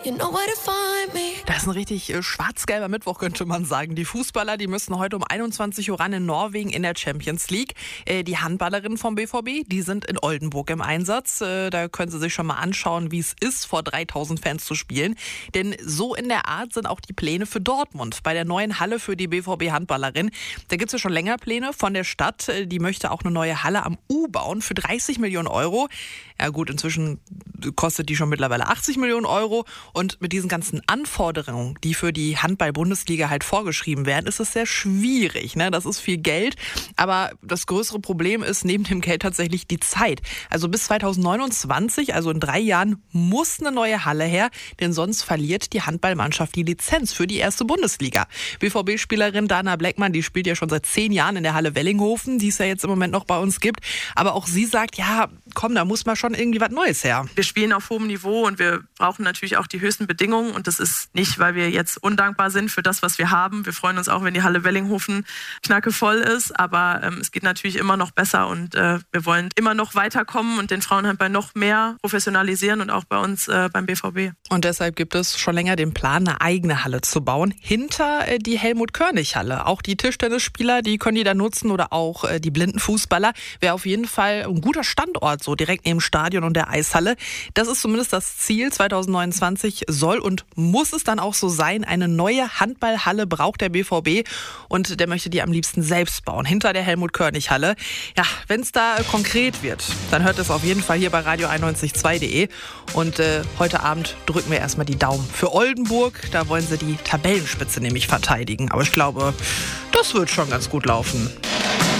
You know where to find me. Das ist ein richtig schwarz-gelber Mittwoch, könnte man sagen. Die Fußballer, die müssen heute um 21 Uhr ran in Norwegen in der Champions League. Die Handballerinnen vom BVB, die sind in Oldenburg im Einsatz. Da können Sie sich schon mal anschauen, wie es ist, vor 3000 Fans zu spielen. Denn so in der Art sind auch die Pläne für Dortmund. Bei der neuen Halle für die BVB-Handballerin. Da gibt es ja schon länger Pläne von der Stadt. Die möchte auch eine neue Halle am U bauen für 30 Millionen Euro. Ja gut, inzwischen kostet die schon mittlerweile 80 Millionen Euro. Und mit diesen ganzen Anforderungen, die für die Handball-Bundesliga halt vorgeschrieben werden, ist es sehr schwierig. Ne? Das ist viel Geld, aber das größere Problem ist neben dem Geld tatsächlich die Zeit. Also bis 2029, also in 3 Jahren, muss eine neue Halle her, denn sonst verliert die Handballmannschaft die Lizenz für die erste Bundesliga. BVB-Spielerin Dana Bleckmann, die spielt ja schon seit 10 Jahren in der Halle Wellinghofen, die es ja jetzt im Moment noch bei uns gibt. Aber auch sie sagt, ja, komm, da muss mal schon irgendwie was Neues her. Wir spielen auf hohem Niveau und wir brauchen natürlich auch die höchsten Bedingungen. Und das ist nicht, weil wir jetzt undankbar sind für das, was wir haben. Wir freuen uns auch, wenn die Halle Wellinghofen knackevoll ist. Aber es geht natürlich immer noch besser und wir wollen immer noch weiterkommen und den Frauenhandball noch mehr professionalisieren und auch bei uns beim BVB. Und deshalb gibt es schon länger den Plan, eine eigene Halle zu bauen, hinter die Helmut-Körnig-Halle. Auch die Tischtennisspieler, die können die da nutzen oder auch die Blindenfußballer. Wäre auf jeden Fall ein guter Standort, so direkt neben dem Stadion und der Eishalle. Das ist zumindest das Ziel. 2029 soll und muss es dann auch so sein. Eine neue Handballhalle braucht der BVB und der möchte die am liebsten selbst bauen, hinter der Helmut-Körnig-Halle. Ja, wenn es da konkret wird, dann hört es auf jeden Fall hier bei radio91.2.de. Und heute Abend drücken wir erstmal die Daumen für Oldenburg. Da wollen sie die Tabellenspitze nämlich verteidigen. Aber ich glaube, das wird schon ganz gut laufen.